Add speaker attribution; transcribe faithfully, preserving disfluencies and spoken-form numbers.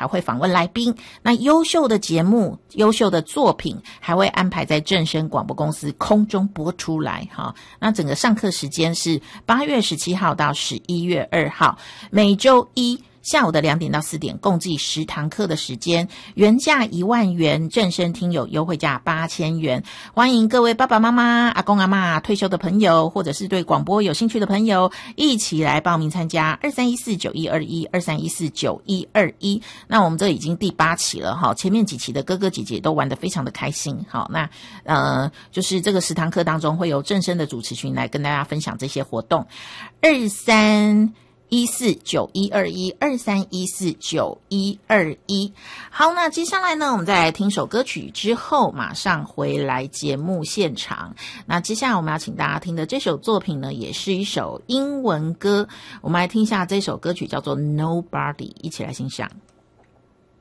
Speaker 1: 还会访问来宾，那优秀的节目、优秀的作品还会安排在正声广播公司空中播出来哈。那整个上课时间是八月十七号到十一月二号，每周一下午的两点到四点，共计十堂课的时间，原价一万元，正声听友优惠价八千元。欢迎各位爸爸妈妈、阿公阿嬷、退休的朋友，或者是对广播有兴趣的朋友，一起来报名参加二三一四九一二一二三一四九一二一。那我们这已经第八期了哈，前面几期的哥哥姐姐都玩得非常的开心。好，那呃，就是这个十堂课当中会有正声的主持群来跟大家分享这些活动。二三一四九一二一二三一四九一二一。好，那接下来呢，我们再来听首歌曲之后，马上回来节目现场。那接下来我们要请大家听的这首作品呢，也是一首英文歌，我们来听一下这首歌曲叫做 Nobody， 一起来欣赏。